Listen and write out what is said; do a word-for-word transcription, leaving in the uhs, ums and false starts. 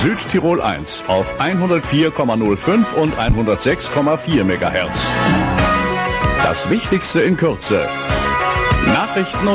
Südtirol eins auf hundertvier Komma null fünf und hundertsechs Komma vier Megahertz. Das Wichtigste in Kürze. Nachrichten und